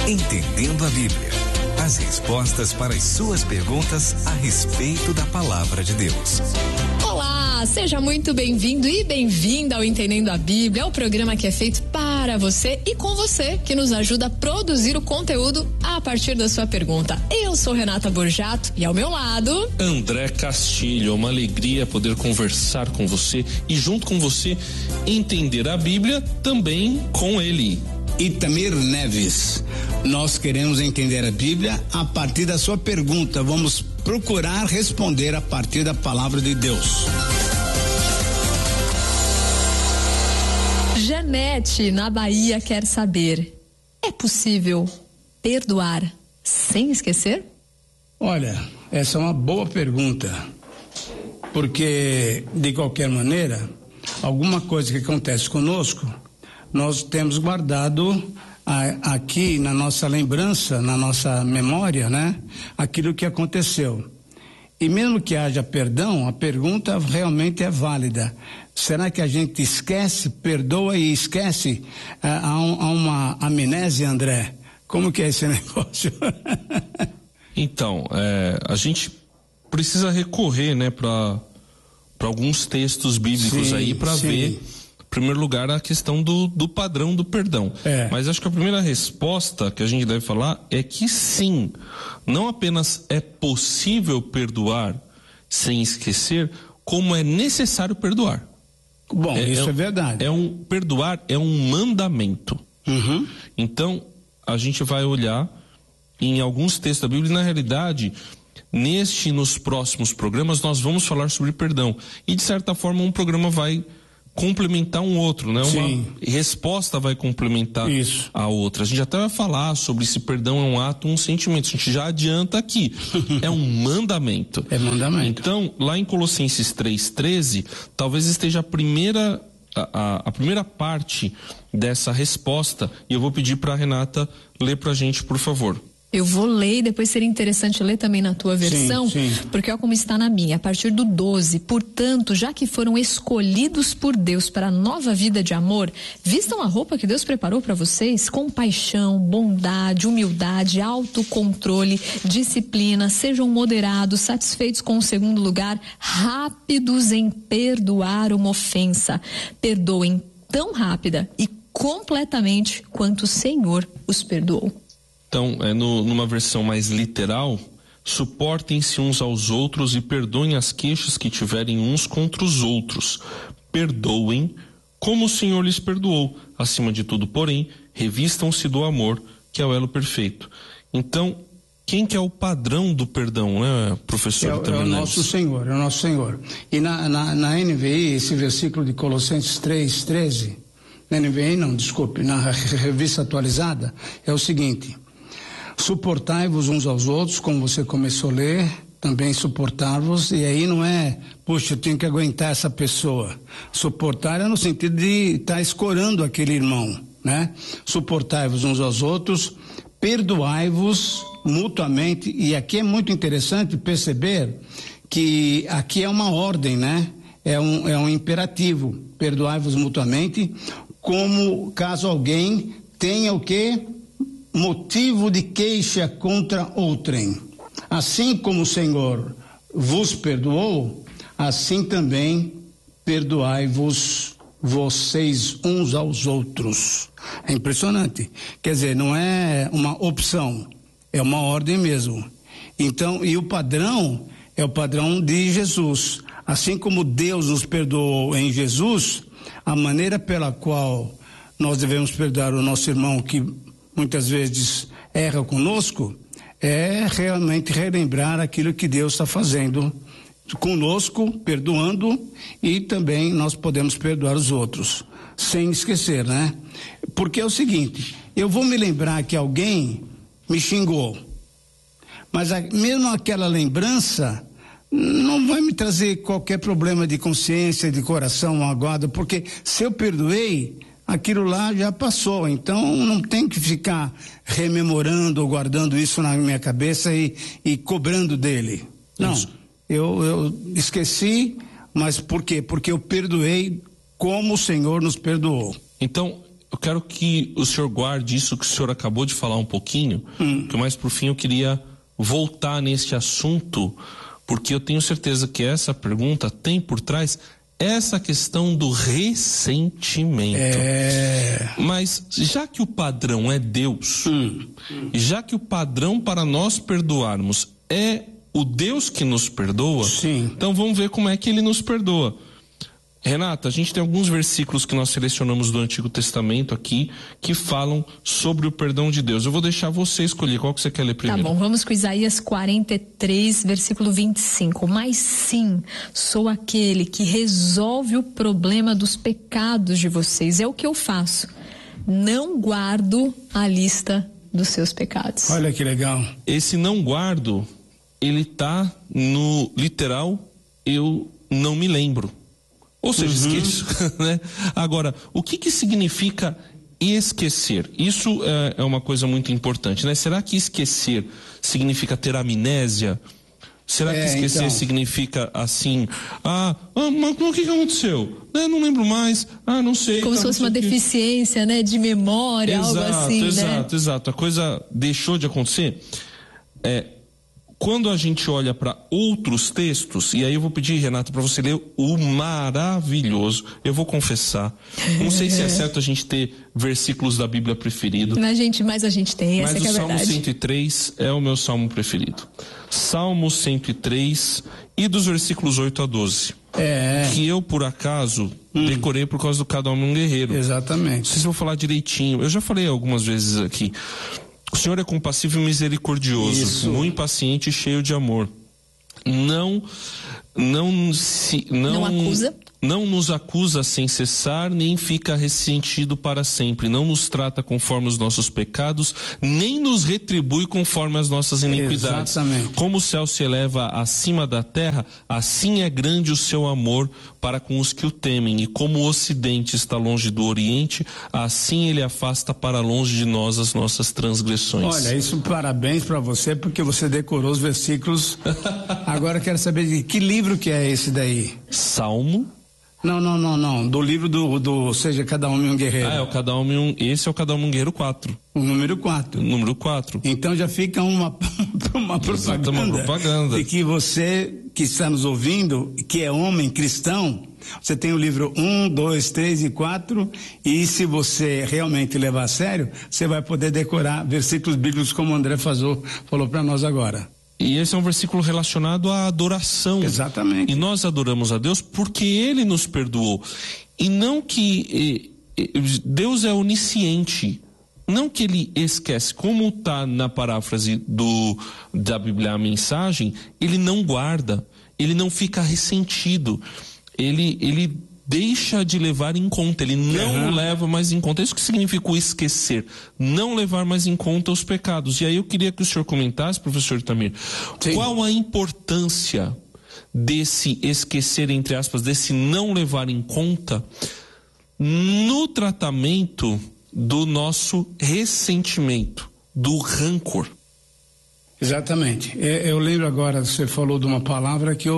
Entendendo a Bíblia. As respostas para as suas perguntas a respeito da Palavra de Deus. Olá, seja muito bem-vindo e bem-vinda ao Entendendo a Bíblia, é o programa que é feito para você e com você, que nos ajuda a produzir o conteúdo a partir da sua pergunta. Eu sou Renata Borjato e ao meu lado... André Castilho. É uma alegria poder conversar com você e junto com você entender a Bíblia também com ele. Itamir Neves, nós queremos entender a Bíblia a partir da sua pergunta. Vamos procurar responder a partir da palavra de Deus. Janete, na Bahia, quer saber: é possível perdoar sem esquecer? Olha, essa é uma boa pergunta, porque de qualquer maneira, alguma coisa que acontece conosco, nós temos guardado aqui na nossa lembrança, na nossa memória, né? Aquilo que aconteceu. E mesmo que haja perdão, a pergunta realmente é válida. Será que a gente esquece, perdoa e esquece? Há uma amnésia, André? Como que é esse negócio? Então, a gente precisa recorrer, né, para alguns textos bíblicos, sim, aí para ver, em primeiro lugar, a questão do padrão do perdão. Mas acho que a primeira resposta que a gente deve falar é que sim, não apenas é possível perdoar sem esquecer, como é necessário perdoar. Bom, isso é verdade. Perdoar é um mandamento. Uhum. Então, a gente vai olhar em alguns textos da Bíblia e, na realidade, nos próximos programas, nós vamos falar sobre perdão. E, de certa forma, um programa vai complementar um outro, né? Uma resposta vai complementar a outra. A gente até vai falar sobre se perdão é um ato ou um sentimento. A gente já adianta aqui. É um mandamento. É mandamento. Então, lá em Colossenses 3:13, talvez esteja a primeira parte dessa resposta, e eu vou pedir para a Renata ler para a gente, por favor. Eu vou ler e depois seria interessante ler também na tua versão, porque olha como está na minha, a partir do 12. Portanto, já que foram escolhidos por Deus para a nova vida de amor, vistam a roupa que Deus preparou para vocês: compaixão, bondade, humildade, autocontrole, disciplina. Sejam moderados, satisfeitos com o segundo lugar, rápidos em perdoar uma ofensa. Perdoem tão rápida e completamente quanto o Senhor os perdoou. Então, numa versão mais literal, suportem-se uns aos outros e perdoem as queixas que tiverem uns contra os outros. Perdoem como o Senhor lhes perdoou. Acima de tudo, porém, revistam-se do amor, que é o elo perfeito. Então, quem que é o padrão do perdão, né, professor? É o nosso Senhor, é o nosso Senhor. E na NVI, esse versículo de Colossenses 3:13, na NVI não, desculpe, na revista atualizada, é o seguinte: suportai-vos uns aos outros, como você começou a ler, também suportar-vos, e aí não é, puxa, eu tenho que aguentar essa pessoa. Suportar é no sentido de estar escorando aquele irmão, né? Suportai-vos uns aos outros, perdoai-vos mutuamente, e aqui é muito interessante perceber que aqui é uma ordem, né? É um imperativo, perdoai-vos mutuamente, como caso alguém tenha o quê? Motivo de queixa contra outrem. Assim como o Senhor vos perdoou, assim também perdoai-vos vocês uns aos outros. É impressionante. Quer dizer, não é uma opção, é uma ordem mesmo. Então, e o padrão é o padrão de Jesus. Assim como Deus nos perdoou em Jesus, a maneira pela qual nós devemos perdoar o nosso irmão que muitas vezes erra conosco, é realmente relembrar aquilo que Deus está fazendo conosco, perdoando, e também nós podemos perdoar os outros, sem esquecer, né? Porque é o seguinte, eu vou me lembrar que alguém me xingou, mas mesmo aquela lembrança não vai me trazer qualquer problema de consciência, de coração magoado, porque se eu perdoei, aquilo lá já passou, então não tem que ficar rememorando ou guardando isso na minha cabeça e cobrando dele. Não, eu esqueci, mas por quê? Porque eu perdoei como o Senhor nos perdoou. Então, eu quero que o senhor guarde isso que o senhor acabou de falar um pouquinho, que mais por fim eu queria voltar neste assunto, porque eu tenho certeza que essa pergunta tem por trás essa questão do ressentimento. Mas já que o padrão é Deus, já que o padrão para nós perdoarmos é o Deus que nos perdoa, então vamos ver como é que ele nos perdoa. Renata, a gente tem alguns versículos que nós selecionamos do Antigo Testamento aqui que falam sobre o perdão de Deus. Eu vou deixar você escolher qual que você quer ler primeiro. Tá bom, vamos com Isaías 43, versículo 25. Mas sim, sou aquele que resolve o problema dos pecados de vocês. É o que eu faço. Não guardo a lista dos seus pecados. Olha que legal. Esse não guardo, ele tá no literal, eu não me lembro. Ou seja, esqueço, né? Agora, o que significa esquecer? Isso é uma coisa muito importante, né? Será que esquecer significa ter amnésia? Será que esquecer significa assim, mas o que aconteceu? Não lembro mais, não sei. Como se fosse uma deficiência, né? De memória, algo assim, né? Exato. A coisa deixou de acontecer. Quando a gente olha para outros textos, e aí eu vou pedir, Renata, para você ler o maravilhoso, eu vou confessar, não sei se é certo a gente ter versículos da Bíblia preferido. Mas a gente tem, essa que é a verdade. Mas o Salmo 103 é o meu salmo preferido. Salmo 103 e dos versículos 8 a 12. Que eu, por acaso, decorei por causa do Cada Homem um Guerreiro. Exatamente. Não sei se eu vou falar direitinho, eu já falei algumas vezes aqui. O Senhor é compassivo e misericordioso, muito paciente e cheio de amor. Não acusa. Não nos acusa sem cessar, nem fica ressentido para sempre. Não nos trata conforme os nossos pecados, nem nos retribui conforme as nossas iniquidades. Exatamente. Como o céu se eleva acima da terra, assim é grande o seu amor para com os que o temem. E como o ocidente está longe do oriente, assim ele afasta para longe de nós as nossas transgressões. Olha, isso parabéns para você, porque você decorou os versículos. Agora eu quero saber de que livro que é esse daí? Salmo. Não. Do livro do Seja Cada Homem um Guerreiro. É o Cada Homem esse é o Cada Homem um Guerreiro 4. O número 4. Número 4. Então já fica uma propaganda de que você que está nos ouvindo, que é homem cristão, você tem o livro 1, 2, 3 e 4, e se você realmente levar a sério, você vai poder decorar versículos bíblicos como o André falou para nós agora. E esse é um versículo relacionado à adoração. Exatamente. E nós adoramos a Deus porque Ele nos perdoou. E não que Deus é onisciente. Não que Ele esquece. Como está na paráfrase da Bíblia a mensagem, Ele não guarda. Ele não fica ressentido. Ele deixa de levar em conta, ele não leva mais em conta. Isso que significa o esquecer, não levar mais em conta os pecados. E aí eu queria que o senhor comentasse, professor Itamir, qual a importância desse esquecer, entre aspas, desse não levar em conta no tratamento do nosso ressentimento, do rancor. Exatamente. Eu lembro agora, você falou de uma palavra que eu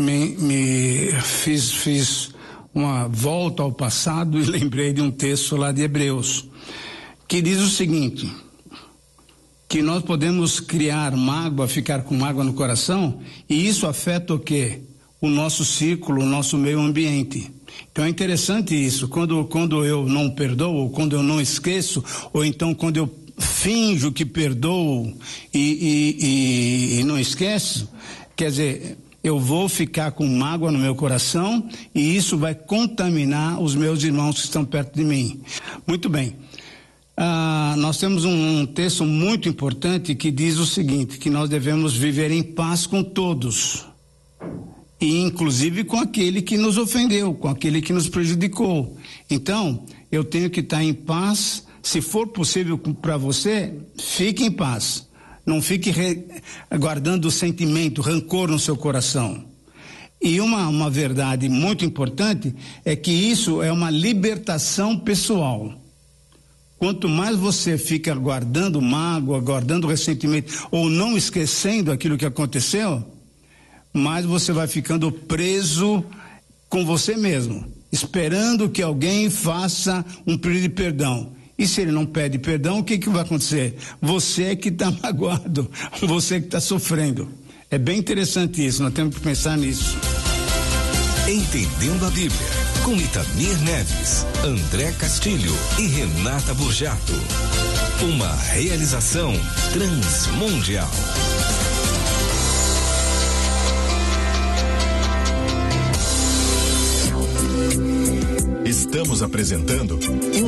me fiz uma volta ao passado e lembrei de um texto lá de Hebreus, que diz o seguinte, que nós podemos criar mágoa, ficar com mágoa no coração, e isso afeta o quê? O nosso círculo, o nosso meio ambiente. Então é interessante isso, quando eu não perdoo, ou quando eu não esqueço, ou então quando eu finjo que perdoo e não esqueço, quer dizer, eu vou ficar com mágoa no meu coração e isso vai contaminar os meus irmãos que estão perto de mim. Muito bem. Nós temos um texto muito importante que diz o seguinte, que nós devemos viver em paz com todos, e inclusive com aquele que nos ofendeu, com aquele que nos prejudicou. Então, eu tenho que estar em paz. Se for possível para você, fique em paz. Não fique guardando sentimento, rancor no seu coração. E uma verdade muito importante é que isso é uma libertação pessoal. Quanto mais você fica guardando mágoa, guardando ressentimento, ou não esquecendo aquilo que aconteceu, mais você vai ficando preso com você mesmo. esperando que alguém faça um pedido de perdão. E se ele não pede perdão, o que vai acontecer? Você é que está magoado, você que está sofrendo. É bem interessante isso, nós temos que pensar nisso. Entendendo a Bíblia, com Itamir Neves, André Castilho e Renata Burjato. Uma realização Transmundial. Estamos apresentando